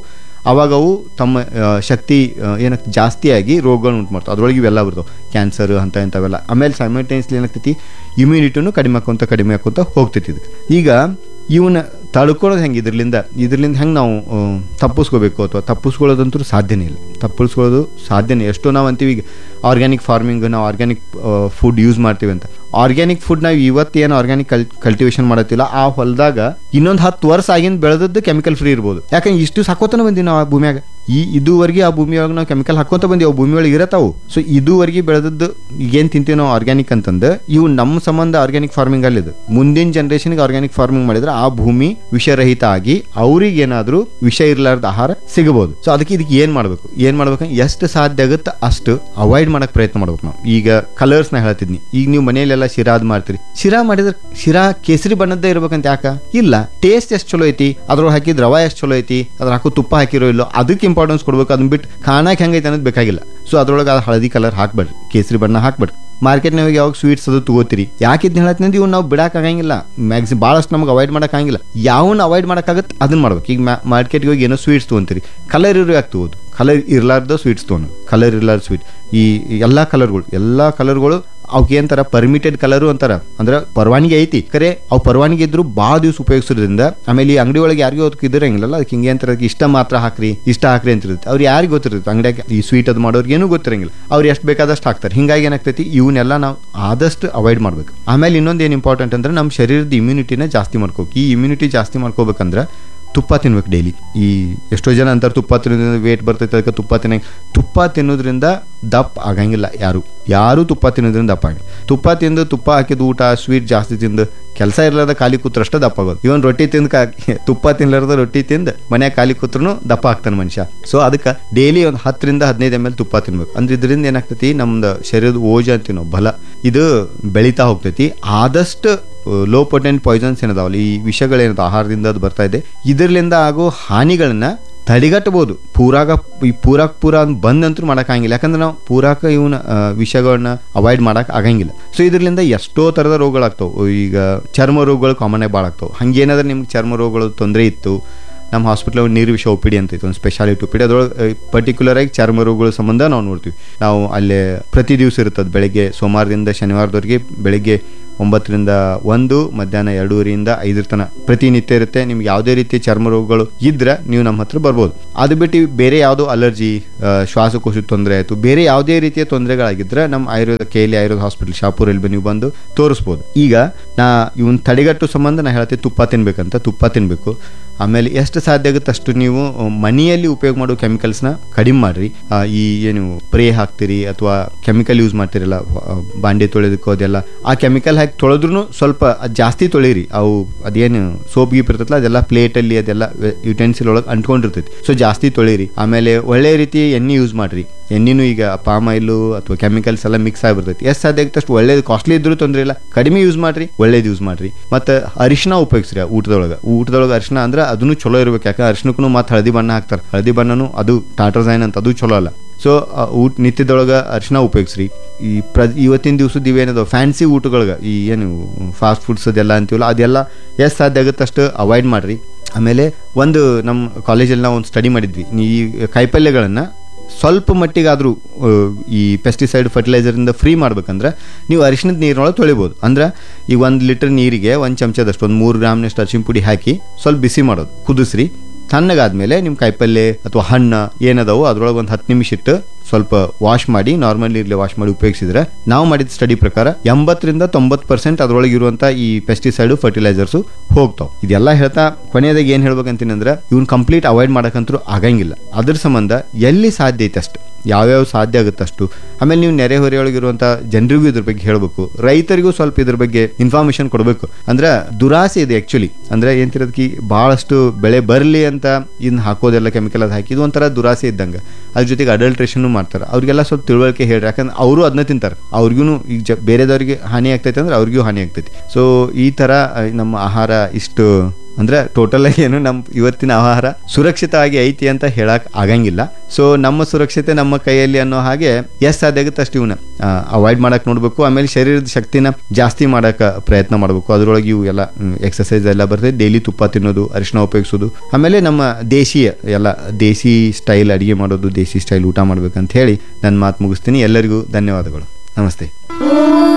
Speaker 1: ಅವಾಗ ಅವು ತಮ್ಮ ಆ, ಶಕ್ತಿ ಏನಕ್ಕೆ ಜಾಸ್ತಿಯಾಗಿ ರೋಗಗಳನ್ನ ಉಂಟು ಮಾಡ್ತಾವೆ. ಅದ್ರೊಳಗೆ ಇವೆಲ್ಲ ಬರ್ತಾವೆ, ಕ್ಯಾನ್ಸರ್ ಅಂತ ಇಂಥವೆಲ್ಲ. ಆಮೇಲೆ ಸೈಮಲ್ಟೇನಿಯಸ್ಲಿ ಏನಾಗ್ತೈತಿ, ಇಮ್ಯುನಿಟಿನೂ ಕಡಿಮೆ ಹಾಕೊಂತ ಕಡಿಮೆ ಹಾಕೊಂತ ಹೋಗ್ತೈತಿ ಇದು. ಈಗ ಇವನ್ನ ತಡ್ಕೊಳ್ಳೋದು ಹೆಂಗೆ, ಇದ್ರಲಿಂದ ಇದ್ರಲಿಂದ ಹೆಂಗೆ ನಾವು ಆ, ತಪ್ಪಿಸ್ಕೋಬೇಕು ಅಥವಾ ತಪ್ಪಿಸ್ಕೊಳ್ಳೋದಂತೂ ಸಾಧ್ಯನೇ ಇಲ್ಲ. ತಪ್ಪಿಸ್ಕೊಳ್ಳೋದು ಸಾಧ್ಯನೇ. ಎಷ್ಟೋ ನಾವು ಅಂತೀವಿ ಈಗ ಆರ್ಗ್ಯಾನಿಕ್ ಫಾರ್ಮಿಂಗ್, ನಾವು ಆರ್ಗ್ಯಾನಿಕ್ ಫುಡ್ ಯೂಸ್ ಮಾಡ್ತೀವಿ ಅಂತ. ಆರ್ಗ್ಯಾನಿಕ್ ಫುಡ್ ನಾವು ಇವತ್ತೇನು ಆರ್ಗ್ಯಾನಿಕ್ ಕಲ್ ಕಲ್ಟಿವೇಷನ್ ಮಾಡತ್ತಿಲ್ಲ, ಆ ಹೊಲದಾಗ ಇನ್ನೊಂದು ಹತ್ತು ವರ್ಷ ಆಗಿಂದ ಬೆಳೆದದ್ದು ಕೆಮಿಕಲ್ ಫ್ರೀ ಇರ್ಬೋದು. ಯಾಕಂದ್ರೆ ಇಷ್ಟು ಸಾಕೋತನ ಬಂದೀವಿ ನಾವು ಆ ಭೂಮಿಯಾಗ. ಈ ಇದುವರೆಗೆ ಆ ಭೂಮಿಯೊಳಗೆ ನಾವು ಕೆಮಿಕಲ್ ಹಾಕೋತ ಬಂದೀವಿ, ಆ ಭೂಮಿಯೊಳಗೆ ಇರತ್ತಾವು. ಸೊ ಇದುವರೆಗೆ ಬೆಳೆದದ್ದು ಈಗೇನು ತಿಂತೀವಿ ನಾವು ಆರ್ಗ್ಯಾನಿಕ್ ಅಂತಂದು, ಇವು ನಮ್ಮ ಸಂಬಂಧ ಆರ್ಗ್ಯಾನಿಕ್ ಫಾರ್ಮಿಂಗ್ ಅಲ್ಲಿದ್ದು. ಮುಂದಿನ ಜನ್ರೇಷನ್ಗೆ ಆರ್ಗ್ಯಾನಿಕ್ ಫಾರ್ಮಿಂಗ್ ಮಾಡಿದ್ರೆ ಆ ಭೂಮಿ ವಿಷರಹಿತ ಆಗಿ ಅವ್ರಿಗೆ ಏನಾದರೂ ವಿಷ ಇರಲಾರ್ದ ಆಹಾರ ಸಿಗಬಹುದು. ಸೊ ಅದಕ್ಕೆ ಇದಕ್ಕೆ ಏನು ಮಾಡಬೇಕು ಏನು ಮಾಡ್ಬೇಕಂದ್ರೆ ಎಷ್ಟು ಸಾಧ್ಯ ಆಗುತ್ತೆ ಅಷ್ಟು ಅವಾಯ್ಡ್ ಮಾಡಕ್ಕೆ ಪ್ರಯತ್ನ ಮಾಡ್ಬೇಕು ನಾವು. ಈಗ ಕಲರ್ಸ್ನ ಹೇಳ್ತಿದ್ನಿ, ಈಗ ನೀವು ಮನೆಯಲ್ಲೆಲ್ಲ ಶಿರಾದ್ ಮಾಡ್ತೀರಿ, ಶಿರಾ ಮಾಡಿದ್ರೆ ಶಿರಾ ಕೇಸರಿ ಬಣ್ಣದ್ದೇ ಇರ್ಬೇಕಂತ ಯಾಕ ಇಲ್ಲ. ಟೇಸ್ಟ್ ಎಷ್ಟು ಚಲೋ ಐತಿ, ಅದ್ರೊಳಗೆ ಹಾಕಿದ ರವಾ ಎಷ್ಟು ಚಲೋ ಐತಿ, ಅದ್ರ ಹಾಕೋ ತುಪ್ಪ ಹಾಕಿರೋ ಇಲ್ಲೋ ಅದಕ್ಕೆ ಇಂಪಾರ್ಟೆನ್ಸ್ ಕೊಡ್ಬೇಕು. ಅದನ್ನ ಬಿಟ್ಟು ಕಾಣಕ್ಕೆ ಹೆಂಗೈತೆ ಅನ್ನೋದು ಬೇಕಾಗಿಲ್ಲ. ಸೊ ಅದ್ರೊಳಗೆ ಅದು ಹಳದಿ ಕಲರ್ ಹಾಕ್ಬೇಡ್ರಿ, ಕೇಸರಿ ಬಣ್ಣ ಹಾಕ್ಬೇಡ್ರಿ. ಮಾರ್ಕೆಟ್ನಾಗ ಯಾವಾಗ ಸ್ವೀಟ್ಸ್ ಅದು ತಗೋತೀರಿ, ಯಾಕೆ ಇದನ್ನ ಹೇಳತ್ತೀನಿ, ಇವ್ನು ನಾವು ಬಿಡಕ್ಕಾಗಂಗಿಲ್ಲ, ಮ್ಯಾಕ್ಸಿ ಭಾಳಷ್ಟು ನಮ್ಗೆ ಅವಾಯ್ಡ್ ಮಾಡೋಕ್ಕಾಗಿಲ್ಲ. ಯಾವನ್ನ ಅವಾಯ್ಡ್ ಮಾಡೋಕ್ಕಾಗತ್ತೆ ಅದನ್ನ ಮಾಡ್ಬೇಕು. ಈಗ ಮಾರ್ಕೆಟ್ಗೆ ಹೋಗಿ ಏನೋ ಸ್ವೀಟ್ಸ್ ತೊಗೊಂತೀರಿ, ಕಲರ್ ಇರೋ ಯಾಕೆ ತಗೋದು, ಕಲರ್ ಇರ್ಲಾರ್ದ ಸ್ವೀಟ್ಸ್ ತೊಗೊಂಡು, ಕಲರ್ ಇರ್ಲಾರ್ದ ಸ್ವೀಟ್. ಈ ಎಲ್ಲ ಕಲರ್ಗಳು ಎಲ್ಲ ಕಲರ್ಗಳು ಅವಕ್ಕೆ ಏನಂತಾರ ಪರ್ಮಿಟೆಡ್ ಕಲರು ಅಂತಾರ, ಅಂದ್ರೆ ಪರವಾನಗಿ ಐತಿ ಕರೆ ಅವು ಪರವಾನಗಿ ಇದ್ರು ಭಾಳ ದಿವಸ ಉಪಯೋಗಿಸೋದ್ರಿಂದ. ಆಮೇಲೆ ಈ ಅಂಗಡಿ ಒಳಗೆ ಯಾರಿಗೂ ಅದಕ್ಕೆ ಇದ್ರಂಗಿಲ್ಲ, ಅದಕ್ಕೆ ಹಿಂಗೆ ಅಂತಾರೆ ಇಷ್ಟ ಮಾತ್ರ ಹಾಕ್ರಿ ಇಷ್ಟ ಹಾಕ್ರಿ ಅಂತಿರುತ್ತೆ. ಅವ್ರು ಯಾರಿಗೆ ಗೊತ್ತಿರುತ್ತೆ, ಅಂಗಡಿಯಾಗ ಈ ಸ್ವೀಟ್ ಅದು ಮಾಡೋರಿಗೆ ಏನೂ ಗೊತ್ತಿರಂಗಿಲ್ಲ, ಅವ್ರು ಎಷ್ಟು ಬೇಕಾದಷ್ಟು ಹಾಕ್ತಾರೆ. ಹಿಂಗಾಗಿ ಏನಾಗ್ತೈತಿ, ಇವನ್ನೆಲ್ಲ ನಾವು ಆದಷ್ಟು ಅವಾಯ್ಡ್ ಮಾಡ್ಬೇಕು. ಆಮೇಲೆ ಇನ್ನೊಂದು ಏನು ಇಂಪಾರ್ಟೆಂಟ್ ಅಂದ್ರೆ ನಮ್ಮ ಶರೀರದ ಇಮ್ಯುನಿಟಿನ ಜಾಸ್ತಿ ಮಾಡ್ಕೋಬೇಕು. ಈ ಇಮ್ಯುನಿಟಿ ಜಾಸ್ತಿ ಮಾಡ್ಕೋಬೇಕಂದ್ರೆ ತುಪ್ಪ ತಿನ್ಬೇಕು ಡೈಲಿ. ಈ ಎಷ್ಟೋ ಜನ ಅಂತಾರೆ ತುಪ್ಪ ತಿನ್ನೋದ್ರಿಂದ ವೇಟ್ ಬರ್ತೈತೆ, ಅದಕ್ಕೆ ತುಪ್ಪ ತಿನ್ನ ತುಪ್ಪ ತಿನ್ನೋದ್ರಿಂದ ದಪ್ಪ ಆಗಂಗಿಲ್ಲ. ಯಾರು ಯಾರು ತುಪ್ಪ ತಿನ್ನೋದ್ರಿಂದ ದಪ್ಪ ಆಗಿಲ್ಲ. ತುಪ್ಪ ತಿಂದು ತುಪ್ಪ ಹಾಕಿದ ಊಟ ಸ್ವೀಟ್ ಜಾಸ್ತಿ ತಿಂದು ಕೆಲಸ ಇರಲಾರ್ದ ಖಾಲಿ ಕೂತ್ರಷ್ಟ ದಪ್ಪ ಆಗೋದು. ಇವನ್ ರೊಟ್ಟಿ ತಿಂದು ಕಾ ತುಪ್ಪ ತಿನ್ಲಾರ್ದ ರೊಟ್ಟಿ ತಿಂದು ಮನ್ಯಾಗ ಖಾಲಿ ಕೂತ್ರು ದಪ್ಪ ಆಗ್ತಾನೆ ಮನುಷ್ಯ. ಸೊ ಅದಕ್ಕೆ ಡೈಲಿ ಒಂದು ಹತ್ತರಿಂದ ಹದಿನೈದು ಎಮ್ ಎಲ್ ತುಪ್ಪ ತಿನ್ಬೇಕು. ಅಂದ್ರೆ ಇದರಿಂದ ಏನಾಗ್ತೈತಿ, ನಮ್ದು ಶರೀರದ ಓಜ ಅಂತೀವಿ ನಾವು, ಬಲ ಇದು ಬೆಳೀತಾ ಹೋಗ್ತೈತಿ. ಆದಷ್ಟು ಲೋ ಪೊಟೆಂಟ್ ಪಾಯ್ಸನ್ಸ್ ಏನದಾವಲ್ಲ, ಈ ವಿಷಗಳೇನದ ಆಹಾರದಿಂದ ಅದು ಬರ್ತಾ ಇದೆ, ಇದರಿಂದ ಆಗೋ ಹಾನಿಗಳನ್ನ ತಡೆಗಟ್ಟಬಹುದು. ಪೂರಾಗ ಈ ಪೂರಾಕ್ ಪೂರ ಬಂದಂತೂ ಮಾಡೋಕ್ಕಾಗಿಲ್ಲ, ಯಾಕಂದ್ರೆ ನಾವು ಪೂರಾಕ ಇವನ್ನ ವಿಷಯಗಳನ್ನ ಅವಾಯ್ಡ್ ಮಾಡೋಕೆ ಆಗಂಗಿಲ್ಲ. ಸೊ ಇದರಿಂದ ಎಷ್ಟೋ ಥರದ ರೋಗಗಳಾಗ್ತಾವೆ. ಈಗ ಚರ್ಮ ರೋಗಗಳು ಕಾಮನ್ ಆಗಿ ಭಾಳ ಆಗ್ತಾವೆ. ಹಂಗೇನಾದ್ರೆ ನಿಮ್ಗೆ ಚರ್ಮ ರೋಗಗಳು ತೊಂದರೆ ಇತ್ತು, ನಮ್ಮ ಹಾಸ್ಪಿಟ್ಲ್ ನೀರು ವಿಷ ಒ ಪಿ ಡಿ ಅಂತ ಇತ್ತು, ಒಂದು ಸ್ಪೆಷಾಲಿಟಿ ಒ ಪಿ ಡಿ. ಅದ್ರೊಳಗೆ ಪರ್ಟಿಕ್ಯುಲರ್ ಆಗಿ ಚರ್ಮ ರೋಗಗಳ ಸಂಬಂಧ ನಾವು ನೋಡ್ತೀವಿ. ನಾವು ಅಲ್ಲೇ ಪ್ರತಿ ದಿವಸ ಇರ್ತದೆ, ಬೆಳಗ್ಗೆ ಸೋಮವಾರದಿಂದ ಶನಿವಾರದವರೆಗೆ ಬೆಳಗ್ಗೆ ಒಂಬತ್ತರಿಂದ ಒಂದು, ಮಧ್ಯಾಹ್ನ ಎರಡೂವರೆಯಿಂದ ಐದರ ತನಕ ಪ್ರತಿನಿತ್ಯ ಇರುತ್ತೆ. ನಿಮ್ಗೆ ಯಾವುದೇ ರೀತಿ ಚರ್ಮ ರೋಗಗಳು ಇದ್ರೆ ನೀವು ನಮ್ಮ ಹತ್ರ ಬರ್ಬೋದು. ಅದು ಬಿಟ್ಟು ಬೇರೆ ಯಾವುದೋ ಅಲರ್ಜಿ, ಶ್ವಾಸಕೋಶದ ತೊಂದರೆ ಆಯಿತು, ಬೇರೆ ಯಾವುದೇ ರೀತಿಯ ತೊಂದರೆಗಳಾಗಿದ್ದರೆ ನಮ್ಮ Ayurveda K L E Ayurveda hospital ಶಾಪುರಲ್ಲಿ ನೀವು ಬಂದು ತೋರಿಸ್ಬೋದು. ಈಗ ನಾ ಇವನ್ ತಡೆಗಟ್ಟು ಸಂಬಂಧ ನಾ ಹೇಳ್ತೀನಿ, ತುಪ್ಪ ತಿನ್ಬೇಕಂತ ತುಪ್ಪ ತಿನ್ನಬೇಕು. ಆಮೇಲೆ ಎಷ್ಟು ಸಾಧ್ಯ ಆಗುತ್ತೆ ಅಷ್ಟು ನೀವು ಮನೆಯಲ್ಲಿ ಉಪಯೋಗ ಮಾಡೋ ಕೆಮಿಕಲ್ಸ್ನ ಕಡಿಮೆ ಮಾಡಿರಿ. ಈ ಏನು ಸ್ಪ್ರೇ ಹಾಕ್ತೀರಿ ಅಥವಾ ಕೆಮಿಕಲ್ ಯೂಸ್ ಮಾಡ್ತೀರಲ್ಲ ಬಾಂಡೆ ತೊಳೆದಕ್ಕೋ ಅದೆಲ್ಲ, ಆ ಕೆಮಿಕಲ್ ಹಾಕಿ ತೊಳೆದ್ರೂ ಸ್ವಲ್ಪ ಅದು ಜಾಸ್ತಿ ತೊಳಿರಿ. ಅವು ಅದೇನು ಸೋಪ್ ಗೀಪ್ ಇರ್ತೈತಲ್ಲ ಅದೆಲ್ಲ ಪ್ಲೇಟಲ್ಲಿ ಅದೆಲ್ಲ ಯುಟೆನ್ಸಿಲ್ ಒಳಗೆ ಅಂಟ್ಕೊಂಡಿರ್ತೈತಿ. ಸೊ ಜಾಸ್ತಿ ತೊಳಿರಿ. ಆಮೇಲೆ ಒಳ್ಳೆ ರೀತಿ ಎಣ್ಣೆ ಯೂಸ್ ಮಾಡಿರಿ. ಎಣ್ಣೆನೂ ಈಗ ಪಾಮ್ ಆಯಿಲು ಅಥವಾ ಕೆಮಿಕಲ್ಸ್ ಎಲ್ಲ ಮಿಕ್ಸ್ ಆಗಿರ್ತೈತಿ. ಎಷ್ಟು ಸಾಧ್ಯ ಆಗುತ್ತೆ ಅಷ್ಟು ಒಳ್ಳೇದು, ಕಾಸ್ಟ್ಲಿ ಇದ್ರೂ ತೊಂದರೆ ಇಲ್ಲ, ಕಡಿಮೆ ಯೂಸ್ ಮಾಡಿರಿ, ಒಳ್ಳೇದು ಯೂಸ್ ಮಾಡಿರಿ. ಮತ್ತು ಅರಿಶಿನ ಉಪಯೋಗಿಸ್ರಿ ಊಟದೊಳಗೆ. ಊಟದೊಳಗೆ ಅರಿಶಿನ ಅಂದ್ರೆ ಅದನ್ನು ಚಲೋ ಇರ್ಬೇಕು, ಯಾಕೆ ಅರಿಶಿನಕ್ಕೂ ಮತ್ತು ಹಳದಿ ಬಣ್ಣ ಹಾಕ್ತಾರೆ. ಹಳದಿ ಬಣ್ಣನೂ ಅದು ಟಾಟ್ರಸೈನ್ ಅಂತ, ಅದು ಚಲೋ ಅಲ್ಲ. ಸೊ ಊಟ ನಿತ್ಯದೊಳಗೆ ಅರಿಶಿನ ಉಪಯೋಗಿಸ್ರಿ. ಈ ಪ್ರ ಇವತ್ತಿನ ದಿವಸದ ಇವೇನದು ಫ್ಯಾನ್ಸಿ ಊಟಗಳಿಗೆ, ಈ ಏನು ಫಾಸ್ಟ್ ಫುಡ್ಸ್ ಅದೆಲ್ಲ ಅಂತೀವಲ್ಲ, ಅದೆಲ್ಲ ಎಷ್ಟು ಸಾಧ್ಯ ಆಗುತ್ತೆ ಅಷ್ಟು ಅವಾಯ್ಡ್ ಮಾಡಿರಿ. ಆಮೇಲೆ ಒಂದು ನಮ್ಮ ಕಾಲೇಜಲ್ಲಿ ನಾವು ಒಂದು ಸ್ಟಡಿ ಮಾಡಿದ್ವಿ, ಈ ಕಾಯಿಪಲ್ಯಗಳನ್ನು ಸ್ವಲ್ಪ ಮಟ್ಟಿಗಾದರೂ ಈ ಪೆಸ್ಟಿಸೈಡ್ ಫರ್ಟಿಲೈಸರಿಂದ ಫ್ರೀ ಮಾಡ್ಬೇಕಂದ್ರೆ ನೀವು ಅರಿಶಿಣದ ನೀರಿನೊಳಗೆ ತೊಳಿಬೋದು. ಅಂದ್ರೆ ಈಗ ಒಂದು ಲೀಟರ್ ನೀರಿಗೆ ಒಂದು ಚಮಚದಷ್ಟು ಒಂದು ಮೂರು ಗ್ರಾಮ್ನಷ್ಟು ಅರಿಶಿನ ಪುಡಿ ಹಾಕಿ ಸ್ವಲ್ಪ ಬಿಸಿ ಮಾಡೋದು, ಕುದಿಸ್ರಿ. ತಣ್ಣಗಾದ್ಮೇಲೆ ನಿಮ್ಮ ಕಾಯಿಪಲ್ಯ ಅಥವಾ ಹಣ್ಣು ಏನದಾವು ಅದ್ರೊಳಗೆ ಒಂದು ಹತ್ತು ನಿಮಿಷ ಇಟ್ಟು ಸ್ವಲ್ಪ ವಾಶ್ ಮಾಡಿ, ನಾರ್ಮಲ್ ನೀರಲ್ಲಿ ವಾಶ್ ಮಾಡಿ ಉಪಯೋಗಿಸಿದ್ರೆ ನಾವು ಮಾಡಿದ ಸ್ಟಡಿ ಪ್ರಕಾರ ಎಂಬತ್ತರಿಂದ ತೊಂಬತ್ತು ಪರ್ಸೆಂಟ್ ಅದರೊಳಗೆ ಇರುವಂಥ ಈ ಪೆಸ್ಟಿಸೈಡು ಫರ್ಟಿಲೈಸರ್ಸು ಹೋಗ್ತಾವೆ. ಇದೆಲ್ಲ ಹೇಳ್ತಾ ಕೊನೆಯದಾಗಿ ಏನು ಹೇಳ್ಬೇಕಂತೀನಿ ಅಂದ್ರೆ, ಇವ್ನ ಕಂಪ್ಲೀಟ್ ಅವಾಯ್ಡ್ ಮಾಡೋಕ್ಕಂತೂ ಆಗಂಗಿಲ್ಲ. ಅದ್ರ ಸಂಬಂಧ ಎಲ್ಲಿ ಸಾಧ್ಯ ಐತೆ ಅಷ್ಟು, ಯಾವ್ಯಾವ ಸಾಧ್ಯ ಆಗುತ್ತಷ್ಟು. ಆಮೇಲೆ ನೀವು ನೆರೆಹೊರೆಯೊಳಗಿರುವಂಥ ಜನರಿಗೂ ಇದ್ರ ಬಗ್ಗೆ ಹೇಳಬೇಕು, ರೈತರಿಗೂ ಸ್ವಲ್ಪ ಇದ್ರ ಬಗ್ಗೆ ಇನ್ಫಾರ್ಮೇಶನ್ ಕೊಡಬೇಕು. ಅಂದ್ರೆ ದುರಾಸೆ ಇದೆ ಆ್ಯಕ್ಚುಲಿ. ಅಂದ್ರೆ ಏನ್ತಿರೋದಕ್ಕೆ ಭಾಳಷ್ಟು ಬೆಳೆ ಬರಲಿ ಅಂತ ಇನ್ನು ಹಾಕೋದೆಲ್ಲ ಕೆಮಿಕಲ್ ಅದು ಹಾಕಿ, ಇದು ಒಂಥರ ದುರಾಸೆ ಇದ್ದಂಗೆ. ಅದ್ರ ಜೊತೆಗೆ ಅಡಲ್ಟ್ರೇಷನ್ ಮಾಡ್ತಾರೆ. ಅವ್ರಿಗೆಲ್ಲ ಸ್ವಲ್ಪ ತಿಳುವಳಿಕೆ ಹೇಳ್ರಿ, ಯಾಕಂದ್ರೆ ಅವರು ಅದನ್ನ ತಿಂತಾರೆ, ಅವ್ರಿಗೂ ಈಗ ಜ ಬೇರೆದವ್ರಿಗೆ ಹಾನಿ ಆಗ್ತೈತೆ ಅಂದ್ರೆ ಅವ್ರಿಗೂ ಹಾನಿ ಆಗ್ತೈತಿ. ಸೊ ಈ ಥರ ನಮ್ಮ ಆಹಾರ ಇಷ್ಟು ಅಂದ್ರೆ ಟೋಟಲ್ ಆಗಿ ಏನು ನಮ್ಮ ಇವತ್ತಿನ ಆಹಾರ ಸುರಕ್ಷಿತವಾಗಿ ಐತಿ ಅಂತ ಹೇಳಕ್ ಆಗಂಗಿಲ್ಲ. ಸೊ ನಮ್ಮ ಸುರಕ್ಷತೆ ನಮ್ಮ ಕೈಯಲ್ಲಿ ಅನ್ನೋ ಹಾಗೆ ಎಷ್ಟು ಸಾಧ್ಯ ಆಗುತ್ತೆ ಅಷ್ಟು ಇವನ್ನ ಅವಾಯ್ಡ್ ಮಾಡಕ್ ನೋಡ್ಬೇಕು. ಆಮೇಲೆ ಶರೀರದ ಶಕ್ತಿನ ಜಾಸ್ತಿ ಮಾಡಕ್ ಪ್ರಯತ್ನ ಮಾಡಬೇಕು. ಅದರೊಳಗೆ ಇವು ಎಲ್ಲ ಎಕ್ಸಸೈಸ್ ಎಲ್ಲ ಬರ್ತದೆ. ಡೈಲಿ ತುಪ್ಪ ತಿನ್ನೋದು, ಅರಿಶಿನ ಉಪಯೋಗಿಸೋದು, ಆಮೇಲೆ ನಮ್ಮ ದೇಶೀಯ ಎಲ್ಲ ದೇಸಿ ಸ್ಟೈಲ್ ಅಡಿಗೆ ಮಾಡೋದು, ದೇಸಿ ಸ್ಟೈಲ್ ಊಟ ಮಾಡ್ಬೇಕಂತ ಹೇಳಿ ನನ್ನ ಮಾತು ಮುಗಿಸ್ತೀನಿ. ಎಲ್ಲರಿಗೂ ಧನ್ಯವಾದಗಳು. ನಮಸ್ತೆ.